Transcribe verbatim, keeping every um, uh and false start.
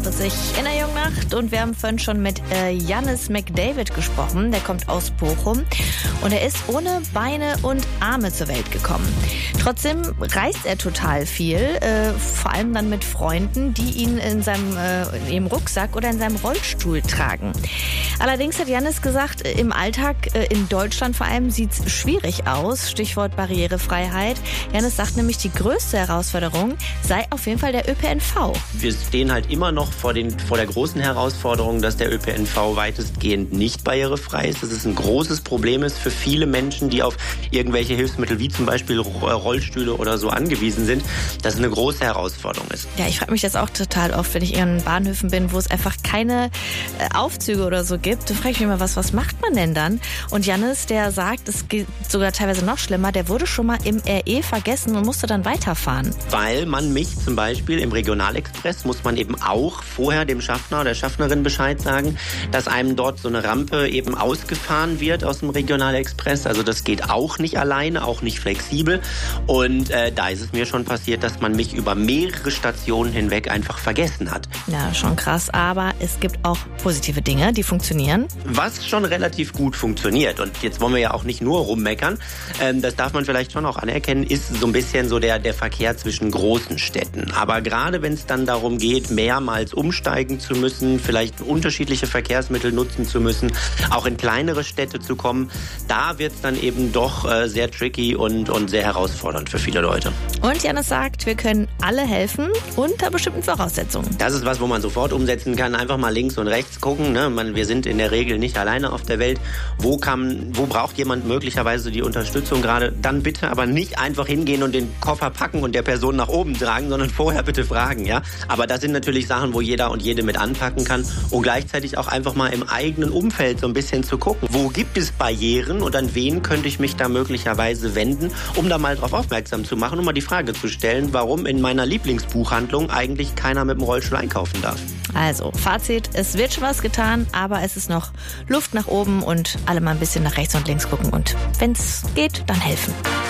zweiundvierzig in der Jungnacht und wir haben vorhin schon mit äh, Jannis McDavid gesprochen. Der kommt aus Bochum und er ist ohne Beine und Arme zur Welt gekommen. Trotzdem reist er total viel, äh, vor allem dann mit Freunden, die ihn in seinem äh, in ihrem Rucksack oder in seinem Rollstuhl tragen. Allerdings hat Jannis gesagt, im Alltag äh, in Deutschland vor allem sieht es schwierig aus. Stichwort Barrierefreiheit. Jannis sagt nämlich, die größte Herausforderung sei auf jeden Fall der Ö P N V. Wir stehen halt immer noch vor, den, vor der großen Herausforderung, dass der Ö P N V weitestgehend nicht barrierefrei ist. Das ist ein großes Problem ist für viele Menschen, die auf irgendwelche Hilfsmittel wie zum Beispiel Rollstühle oder so angewiesen sind, dass es eine große Herausforderung ist. Ja, ich frage mich das auch total oft, wenn ich in Bahnhöfen bin, wo es einfach keine äh, Aufzüge oder so gibt. Da frage ich mich immer, was, was macht man denn dann? Und Jannis, der sagt, es geht sogar teilweise noch schlimmer, der wurde schon mal im R E vergessen und musste dann weiterfahren. Weil man mich zum Beispiel im Regionalexpress muss man eben auch vorher dem Schaffner oder der Schaffnerin Bescheid sagen, dass einem dort so eine Rampe eben ausgefahren wird aus dem Regionalexpress. Also das geht auch nicht alleine, auch nicht flexibel. Und äh, da ist es mir schon passiert, dass man mich über mehrere Stationen hinweg einfach vergessen hat. Ja, schon krass. Aber es gibt auch positive Dinge, die funktionieren. Was schon relativ gut funktioniert. Und jetzt wollen wir ja auch nicht nur rummeckern. Ähm, das darf man vielleicht schon auch anerkennen, ist so ein bisschen so der, der Verkehr zwischen großen Städten. Aber gerade wenn es dann darum geht, mehrmals umsteigen zu müssen, vielleicht unterschiedliche Verkehrsmittel nutzen zu müssen, auch in kleinere Städte zu kommen, da wird es dann eben doch äh, sehr tricky und, und sehr herausfordernd für viele Leute. Und Jannis sagt, wir können alle helfen unter bestimmten Voraussetzungen. Das ist was, wo man sofort umsetzen kann. Einfach mal links und rechts gucken. Ne? Man, wir sind in der Regel nicht alleine auf der Welt. Wo, kann, wo braucht jemand möglicherweise die Unterstützung gerade? Dann bitte aber nicht einfach hingehen und den Koffer packen und der Person nach oben tragen, sondern vorher bitte fragen. Ja? Aber das sind natürlich Sachen, wo jeder und jede mit anpacken kann und gleichzeitig auch einfach mal im eigenen Umfeld so ein bisschen zu gucken. Wo gibt es Barrieren und an wen könnte ich mich da möglicherweise wenden, um da mal drauf aufmerksam zu machen, um mal die Frage zu stellen, warum in meiner Lieblingsbuchhandlung eigentlich keiner mit dem Rollstuhl einkaufen darf. Also, Fazit, es wird schon was getan, aber es ist noch Luft nach oben und alle mal ein bisschen nach rechts und links gucken und wenn es geht, dann helfen.